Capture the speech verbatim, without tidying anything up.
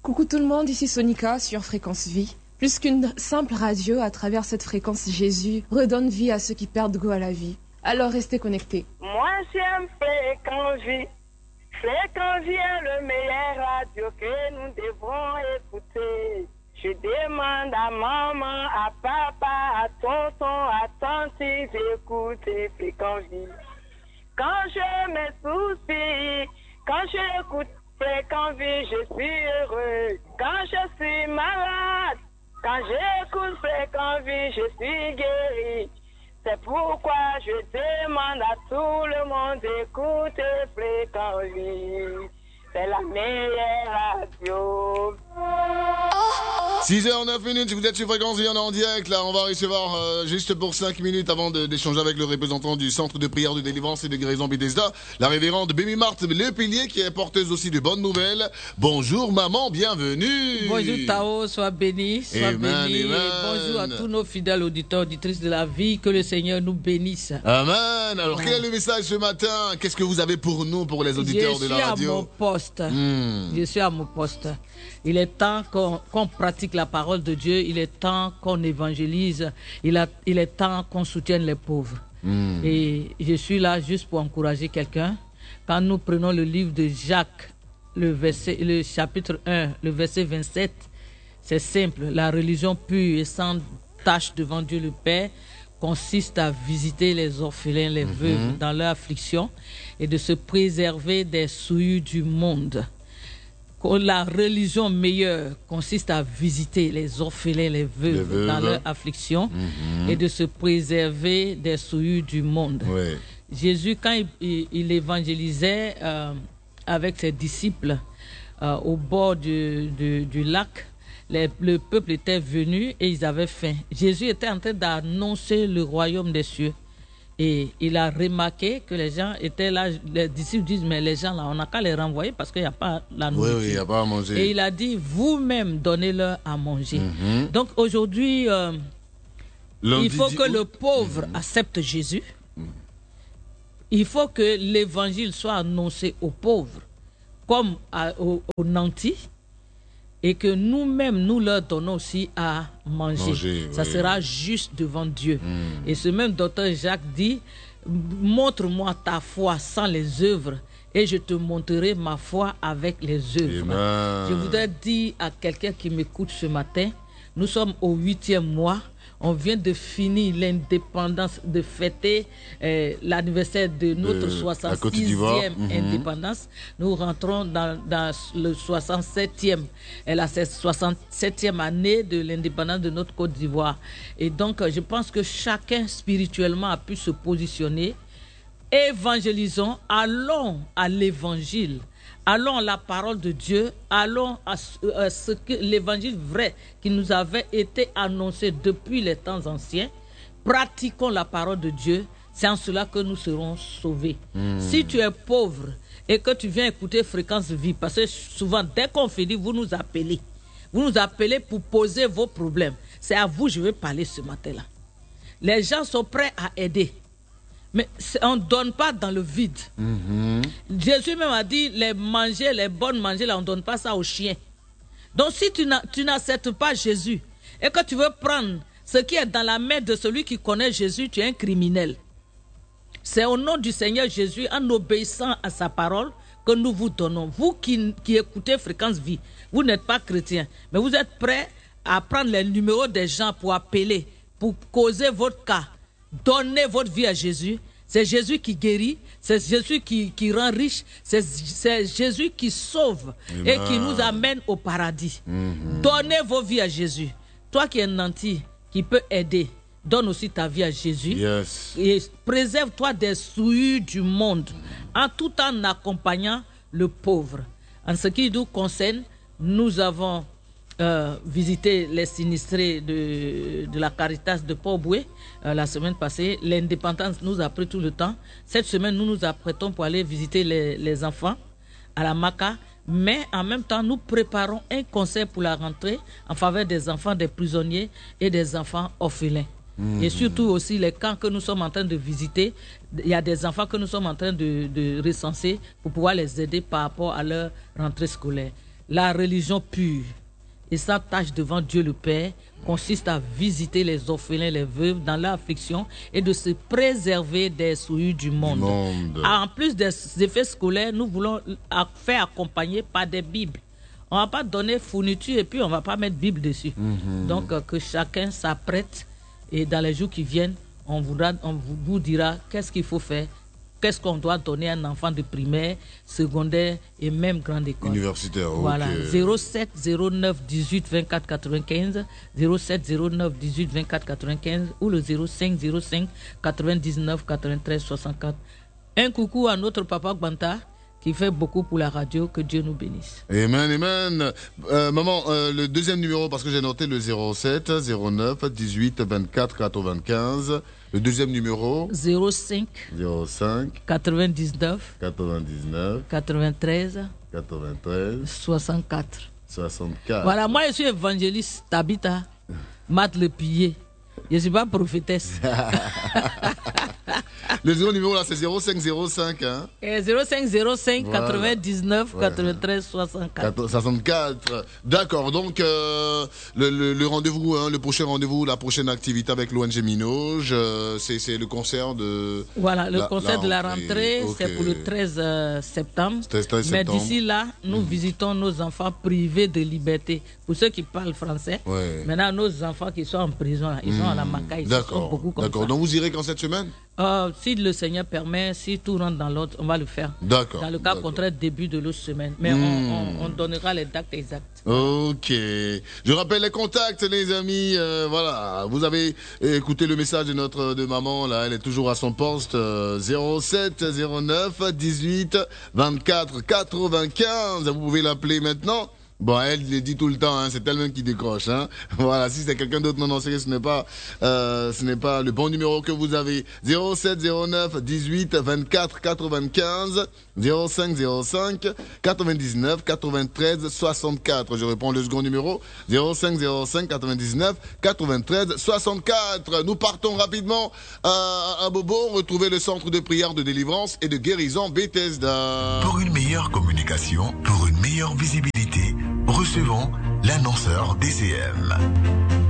Coucou tout le monde, ici Sonica sur Fréquence Vie. Plus qu'une simple radio, à travers cette fréquence, Jésus redonne vie à ceux qui perdent goût à la vie. Alors restez connectés. Moi j'aime Fréquence Vie. Fréquence Vie est le meilleur radio que nous devons écouter. Je demande à maman, à papa, à tonton, à tante d'écouter Fréquence Vie. Quand je me soucie, quand j'écoute Fréquence Vie, je suis heureux. Quand je suis malade, quand j'écoute Fréquence Vie, je suis guéri. C'est pourquoi je demande à tout le monde d'écouter Fréquence Vie. C'est la meilleure radio. six heures neuf minutes, vous êtes sur Fréquence Vie, on est en direct. Là, on va recevoir euh, juste pour cinq minutes avant de, d'échanger avec le représentant du Centre de prière de délivrance et de guérison Bethesda, la révérende Bémi Marthe Le Pilier, qui est porteuse aussi de bonnes nouvelles. Bonjour maman, bienvenue. Bonjour Tao, sois béni, sois Amen, béni. amen. Bonjour à tous nos fidèles auditeurs, auditrices de la vie, que le Seigneur nous bénisse. Amen. Alors, Ouais. quel est le message ce matin? Qu'est-ce que vous avez pour nous, pour les auditeurs Je de suis la à radio? mon poste. Hmm. Je suis à mon poste. Il est temps qu'on, qu'on pratique la parole de Dieu. Il est temps qu'on évangélise. Il, a, il est temps qu'on soutienne les pauvres. Hmm. Et je suis là juste pour encourager quelqu'un. Quand nous prenons le livre de Jacques, le, verset, le chapitre un, le verset vingt-sept, c'est simple. La religion pure et sans tache devant Dieu le Père consiste à visiter les orphelins, les veuves dans leur affliction et de se préserver des souillures du monde. La religion meilleure consiste à visiter les orphelins, les veuves, Les veuves. dans leur affliction et de se préserver des souillures du monde. Ouais. Jésus, quand il, il- il évangélisait euh, avec ses disciples euh, au bord du, du- du lac, les- le peuple était venu et ils avaient faim. Jésus était en train d'annoncer le royaume des cieux. Et il a remarqué que les gens étaient là, les disciples disent, mais les gens là, on n'a qu'à les renvoyer parce qu'il n'y a pas la Oui, nourriture. oui, il n'y a pas à manger. Et il a dit, vous-même, donnez-leur à manger. Mhm. Donc aujourd'hui, euh, Lundi il faut dix que août. le pauvre accepte Jésus. Il faut que l'évangile soit annoncé aux pauvres comme à- aux, aux nantis et que nous-mêmes, nous leur donnons aussi à manger. Manger, Ça oui. sera juste devant Dieu. Mm. Et ce même docteur Jacques dit, montre-moi ta foi sans les œuvres et je te montrerai ma foi avec les œuvres. Amen. Je voudrais dire à quelqu'un qui m'écoute ce matin, nous sommes au huitième mois. On vient de finir l'indépendance, de fêter euh, l'anniversaire de notre De la Côte d'Ivoire. soixante-sixième Mhm. indépendance. Nous rentrons dans, dans le soixante-septième, et la soixante-septième année de l'indépendance de notre Côte d'Ivoire. Et donc, euh, je pense que chacun spirituellement a pu se positionner. Évangélisons, allons à l'évangile, allons à la parole de Dieu, allons à ce, à ce que l'évangile vrai qui nous avait été annoncé depuis les temps anciens, pratiquons la parole de Dieu, c'est en cela que nous serons sauvés. Si tu es pauvre et que tu viens écouter Fréquence Vie, parce que souvent dès qu'on finit, vous nous appelez, vous nous appelez pour poser vos problèmes. C'est à vous que je vais parler ce matin-là. Les gens sont prêts à aider. Mais c'est- on ne donne pas dans le vide. Mhm. Jésus même a dit, les manger, les bonnes manger, là, on ne donne pas ça aux chiens. Donc si tu, n'a- tu n'acceptes pas Jésus et que tu veux prendre ce qui est dans la main de celui qui connaît Jésus, tu es un criminel. C'est au nom du Seigneur Jésus, en obéissant à sa parole, que nous vous donnons. Vous qui, qui écoutez Fréquence Vie, vous n'êtes pas chrétien, mais vous êtes prêts à prendre les numéros des gens pour appeler, pour causer votre cas. Donnez votre vie à Jésus. C'est Jésus qui guérit, c'est Jésus qui, qui rend riche, c'est, c'est Jésus qui sauve et qui nous amène au paradis. Donnez vos vies à Jésus. Toi qui es nanti, qui peut aider, donne aussi ta vie à Jésus. Yes. Et préserve-toi des souillures du monde, en tout en accompagnant le pauvre. En ce qui nous concerne, nous avons euh, visité les sinistrés de, de la Caritas de Port-Boué euh, la semaine passée. L'indépendance nous a pris tout le temps. Cette semaine, nous nous apprêtons pour aller visiter les, les enfants à la Maca. Mais en même temps, nous préparons un concert pour la rentrée en faveur des enfants des prisonniers et des enfants orphelins. Mmh. Et surtout aussi les camps que nous sommes en train de visiter. Il y a des enfants que nous sommes en train de, de recenser pour pouvoir les aider par rapport à leur rentrée scolaire. La religion pure et sans tâche devant Dieu le Père consiste à visiter les orphelins, les veuves dans leur affliction et de se préserver des souillures du monde. monde. En plus des effets scolaires, nous voulons faire accompagner par des Bibles. On ne va pas donner fourniture et puis on ne va pas mettre Bible dessus. Mm-hmm. Donc euh, que chacun s'apprête et dans les jours qui viennent, on, voudra, on vous dira qu'est-ce qu'il faut faire. Qu'est-ce qu'on doit donner à un enfant de primaire, secondaire et même grande école. Universitaire, voilà. Okay. zéro sept zéro neuf dix-huit vingt-quatre quatre-vingt-quinze, zéro sept zéro neuf dix-huit vingt-quatre quatre-vingt-quinze ou le zéro cinq zéro cinq quatre-vingt-dix-neuf quatre-vingt-treize soixante-quatre. Un coucou à notre papa Gbanta qui fait beaucoup pour la radio. Que Dieu nous bénisse. Amen, amen. Euh, maman, euh, le deuxième numéro, parce que j'ai noté le zéro sept zéro neuf dix-huit vingt-quatre quatre-vingt-quinze. Le deuxième numéro zéro cinq zéro cinq quatre-vingt-dix-neuf quatre-vingt-dix-neuf quatre-vingt-treize quatre-vingt-treize soixante-quatre. soixante-quatre. Voilà, moi je suis évangéliste Tabitha Mat le Pillé. Je ne suis pas prophétesse. Le zéro numéro là c'est zéro cinq zéro cinq hein. Et zéro cinq zéro cinq Voilà. quatre-vingt-dix-neuf Ouais. quatre-vingt-treize soixante-quatre. soixante-quatre. D'accord, donc euh, le, le, le rendez-vous, hein, le prochain rendez-vous, la prochaine activité avec l'O N G Minoge, euh, c'est, c'est le concert de... Voilà, le la- concert la de la rentrée. rentrée, Ok. c'est pour le treize euh, septembre. treize Mais septembre. d'ici là, nous visitons nos enfants privés de liberté. Pour ceux qui parlent français, Ouais. maintenant nos enfants qui sont en prison, là, ils sont à la Macaille, ils sont D'accord, beaucoup comme d'accord. ça. Donc vous irez quand cette semaine? Euh, si le Seigneur permet, si tout rentre dans l'ordre, on va le faire. D'accord. Dans le cas d'accord. contraire, début de l'autre semaine. Mais Hmm. on, on, on donnera les dates exactes. Ok. Je rappelle les contacts, les amis. Euh, voilà. Vous avez écouté le message de notre de maman. Là, elle est toujours à son poste. Euh, zéro sept zéro neuf dix-huit vingt-quatre quatre-vingt-quinze. Vous pouvez l'appeler maintenant. Bon, elle le dit tout le temps, hein, c'est elle-même qui décroche. Hein. Voilà, si c'est quelqu'un d'autre, non, non, c'est, ce n'est pas, euh, ce n'est pas le bon numéro que vous avez. zéro sept zéro neuf dix-huit vingt-quatre quatre-vingt-quinze, zéro cinq zéro cinq quatre-vingt-dix-neuf quatre-vingt-treize soixante-quatre. Je réponds le second numéro, zéro cinq zéro cinq quatre-vingt-dix-neuf quatre-vingt-treize soixante-quatre. Nous partons rapidement à, à Bobo, retrouver le centre de prière de délivrance et de guérison Bethesda. Pour une meilleure communication, pour une meilleure visibilité, recevons l'annonceur D C M.